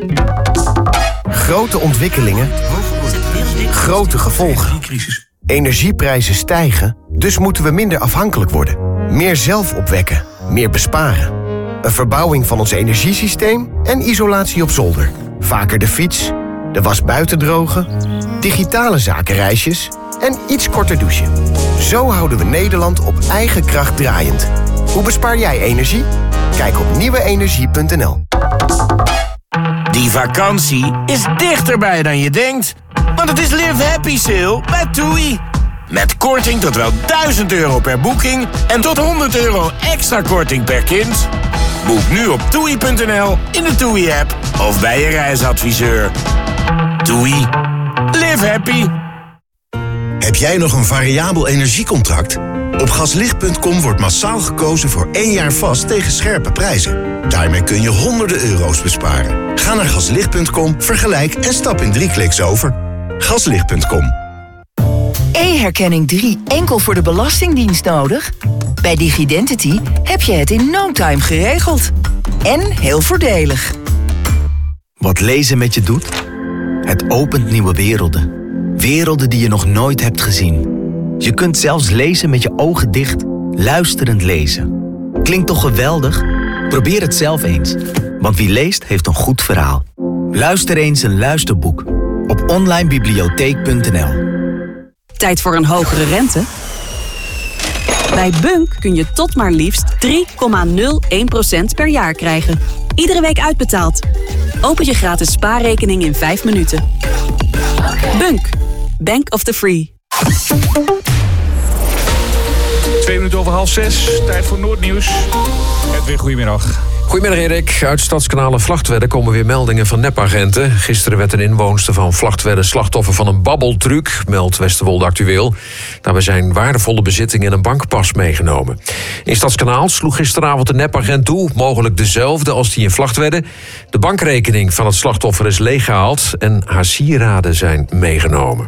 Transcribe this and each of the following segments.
Grote ontwikkelingen, grote gevolgen. Energieprijzen stijgen, dus moeten we minder afhankelijk worden. Meer zelf opwekken, meer besparen. Een verbouwing van ons energiesysteem en isolatie op zolder. Vaker de fiets, de was buiten drogen, digitale zakenreisjes en iets korter douchen. Zo houden we Nederland op eigen kracht draaiend. Hoe bespaar jij energie? Kijk op nieuweenergie.nl. Die vakantie is dichterbij dan je denkt. Want het is Live Happy Sale bij TUI. Met korting tot wel €1000 per boeking en tot €100 extra korting per kind. Boek nu op TUI.nl, in de TUI-app of bij je reisadviseur. TUI. Live happy. Heb jij nog een variabel energiecontract? Op Gaslicht.com wordt massaal gekozen voor 1 jaar vast tegen scherpe prijzen. Daarmee kun je honderden euro's besparen. Ga naar Gaslicht.com, vergelijk en stap in 3 kliks over. Gaslicht.com. E-herkenning 3 enkel voor de Belastingdienst nodig? Bij Digidentity heb je het in no time geregeld. En heel voordelig. Wat lezen met je doet? Het opent nieuwe werelden. Werelden die je nog nooit hebt gezien. Je kunt zelfs lezen met je ogen dicht, luisterend lezen. Klinkt toch geweldig? Probeer het zelf eens. Want wie leest, heeft een goed verhaal. Luister eens een luisterboek op onlinebibliotheek.nl. Tijd voor een hogere rente? Bij Bunk kun je tot maar liefst 3,01% per jaar krijgen. Iedere week uitbetaald. Open je gratis spaarrekening in 5 minuten. Bunk. Bank of the Free. 2 minuten over 5:30. Tijd voor Noordnieuws. Edwin, goedemiddag. Goedemiddag Erik. Uit Stadskanaal en Vlachtwedde komen weer meldingen van nepagenten. Gisteren werd een inwoonster van Vlachtwedde slachtoffer van een babbeltruc, meldt Westerwolde Actueel. Daarbij zijn waardevolle bezittingen en een bankpas meegenomen. In Stadskanaal sloeg gisteravond een nepagent toe, mogelijk dezelfde als die in Vlachtwedde. De bankrekening van het slachtoffer is leeggehaald en haar sieraden zijn meegenomen.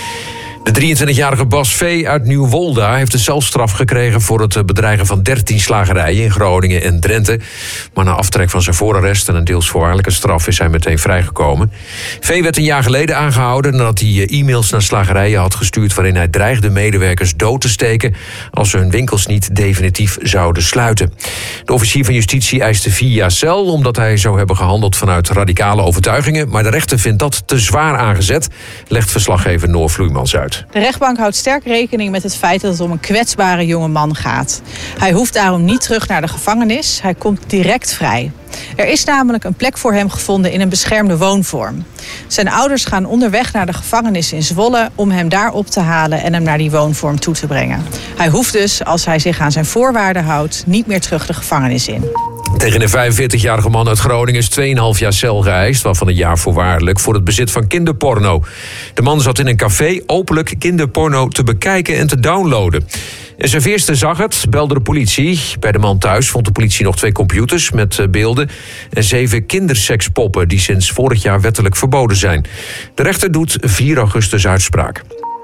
De 23-jarige Bas V. uit Nieuwolda heeft een celstraf gekregen voor het bedreigen van 13 slagerijen in Groningen en Drenthe. Maar na aftrek van zijn voorarrest en een deels voorwaardelijke straf is hij meteen vrijgekomen. V. werd een jaar geleden aangehouden nadat hij e-mails naar slagerijen had gestuurd waarin hij dreigde medewerkers dood te steken als ze hun winkels niet definitief zouden sluiten. De officier van justitie eiste 4 jaar cel omdat hij zou hebben gehandeld vanuit radicale overtuigingen, maar de rechter vindt dat te zwaar aangezet, legt verslaggever Noor Vloeimans uit. De rechtbank houdt sterk rekening met het feit dat het om een kwetsbare jonge man gaat. Hij hoeft daarom niet terug naar de gevangenis. Hij komt direct vrij. Er is namelijk een plek voor hem gevonden in een beschermde woonvorm. Zijn ouders gaan onderweg naar de gevangenis in Zwolle om hem daar op te halen en hem naar die woonvorm toe te brengen. Hij hoeft dus, als hij zich aan zijn voorwaarden houdt, niet meer terug de gevangenis in. Tegen de 45-jarige man uit Groningen is 2,5 jaar cel geëist, waarvan een jaar voorwaardelijk voor het bezit van kinderporno. De man zat in een café openlijk kinderporno te bekijken en te downloaden. Een serveerster zag het, belde de politie. Bij de man thuis vond de politie nog 2 computers met beelden en 7 kindersekspoppen die sinds vorig jaar wettelijk verboden zijn. De rechter doet 4 augustus uitspraak.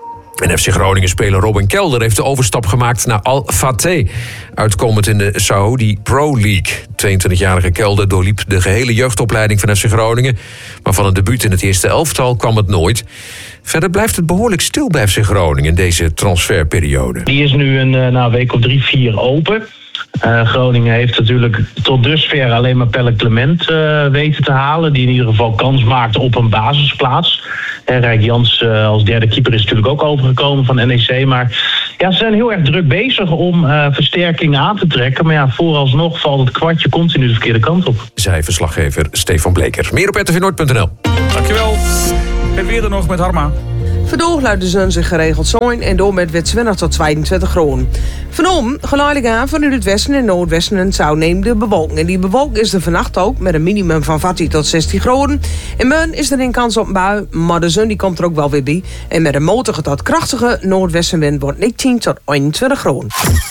En FC Groningen-speler Robin Kelder heeft de overstap gemaakt naar Al Fateh, uitkomend in de Saudi Pro League. 22-jarige Kelder doorliep de gehele jeugdopleiding van FC Groningen, maar van een debuut in het eerste elftal kwam het nooit. Verder blijft het behoorlijk stil bij FC Groningen in deze transferperiode. Die is nu een week of 3-4 open. Groningen heeft natuurlijk tot dusver alleen maar Pelle Clement weten te halen, die in ieder geval kans maakt op een basisplaats. Rijk Jans als derde keeper is natuurlijk ook overgekomen van NEC. Maar ja, ze zijn heel erg druk bezig om versterkingen aan te trekken. Maar ja, vooralsnog valt het kwartje continu de verkeerde kant op. Zei verslaggever Stefan Bleker. Meer op rtvnoord.nl. Dankjewel. Het weer er nog met Harma. Vandaag luidt de zon zich geregeld zoin en door met 20 tot 22 graden. Vanavond geleidelijk aan vanuit het westen en noordwesten en zou neemt de bewolking. En die bewolking is er vannacht ook met een minimum van 14 tot 16 graden. En morgen is er een kans op een bui, maar de zon die komt er ook wel weer bij. En met een matige tot krachtige noordwestenwind wordt 19 tot 21 graden.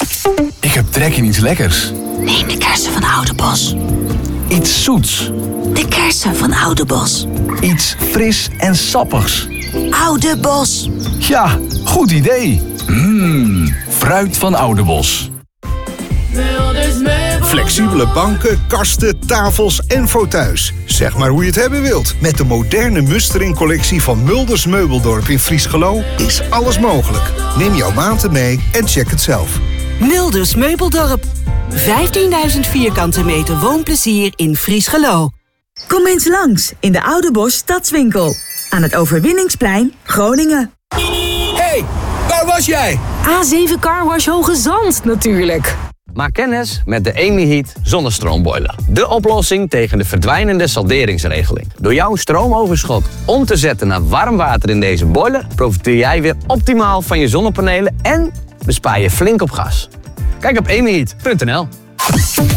Ik heb trek in iets lekkers. Neem de kersen van Oudebos. Iets zoets. De kersen van Oudebos. Iets fris en sappigs. Oudebos. Ja, goed idee. Fruit van Oudebos. Flexibele banken, kasten, tafels en fauteuils. Zeg maar hoe je het hebben wilt. Met de moderne Mustering-collectie van Mulders Meubeldorp in Friesgeloo is alles mogelijk. Neem jouw maten mee en check het zelf. Mulders Meubeldorp. 15.000 vierkante meter woonplezier in Friesgeloo. Kom eens langs in de Oude Bosch Stadswinkel. Aan het Overwinningsplein, Groningen. Hey, waar was jij? A7 Carwash Hoge Zand natuurlijk. Maak kennis met de Amy-Heat zonnestroomboiler. De oplossing tegen de verdwijnende salderingsregeling. Door jouw stroomoverschot om te zetten naar warm water in deze boiler... profiteer jij weer optimaal van je zonnepanelen en bespaar je flink op gas. Kijk op amyheat.nl.